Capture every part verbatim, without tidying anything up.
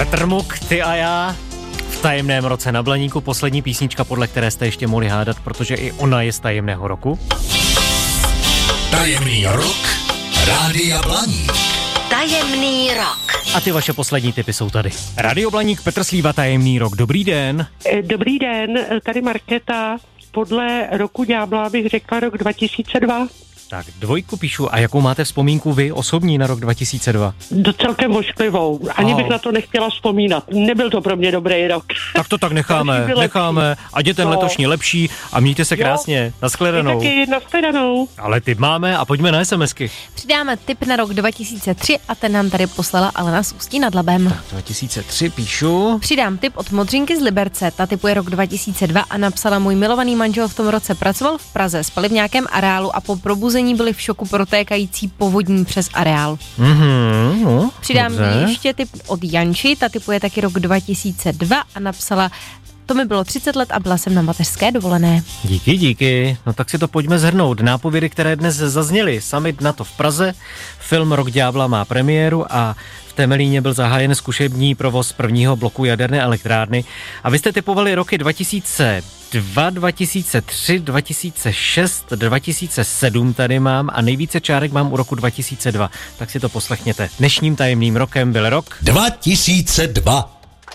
Petr Muk, ty a já v tajemném roce na Blaníku, poslední písnička, podle které jste ještě mohli hádat, protože i ona je z tajemného roku. Tajemný rok Rádia Blaník. Tajemný rok. A ty vaše poslední tipy jsou tady. Radio Blaník, Petr Slíva, tajemný rok. Dobrý den. Dobrý den, tady Markéta. Podle roku ďábla bych řekla rok dva tisíce dva. Tak dvojku píšu. A jakou máte vzpomínku vy osobní na rok dva tisíce dva? Do celkem ošklivou. Ani oh. bych na to nechtěla vzpomínat. Nebyl to pro mě dobrý rok. Tak to tak necháme, necháme. Ať je ten no. letošní lepší a mějte se krásně. Naschledanou. Taky, naschledanou. Ale tip máme a pojďme na SMSky. Přidáme tip na rok dva tisíce tři a ten nám tady poslala Alena z Ústí nad Labem. Tak dva tisíce tři píšu. Přidám tip od Modřinky z Liberce. Ta tipuje rok dva tisíce dva a napsala: můj milovaný manžel v tom roce pracoval v Praze, spali v nějakém areálu a po probuzení byli v šoku protékající povodní přes areál. Mm-hmm, no, Přidám dobře. ještě tip od Janči, ta tipuje taky rok dva tisíce dva a napsala: to mi bylo třicet let a byla jsem na mateřské dovolené. Díky, díky. No tak si to pojďme shrnout. Nápovědy, které dnes zazněly. Summit NATO v Praze, film Rok ďábla má premiéru a v Temelíně byl zahájen zkušební provoz prvního bloku jaderné elektrárny. A vy jste typovali roky dva tisíce dva, dva tisíce tři, dva tisíce šest, dva tisíce sedm tady mám a nejvíce čárek mám u roku dva tisíce dva. Tak si to poslechněte. Dnešním tajemným rokem byl rok dva tisíce dva.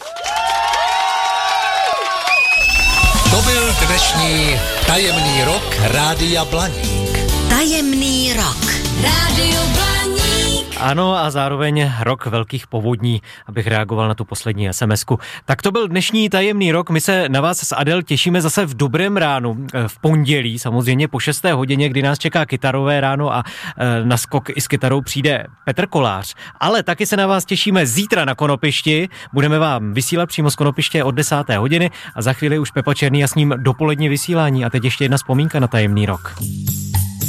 To byl dnešní tajemný rok Rádia Blaník. Tajemný rok. Rádio Blaník. Ano a zároveň rok velkých povodní, abych reagoval na tu poslední SMSku. Tak to byl dnešní tajemný rok. My se na vás s Adel těšíme zase v dobrém ránu, v pondělí, samozřejmě po šesté hodině, kdy nás čeká kytarové ráno a na skok i s kytarou přijde Petr Kolář. Ale taky se na vás těšíme zítra na Konopišti. Budeme vám vysílat přímo z Konopiště od desáté hodiny a za chvíli už Pepa Černý a s ním dopolední vysílání. A teď ještě jedna vzpomínka na tajemný rok.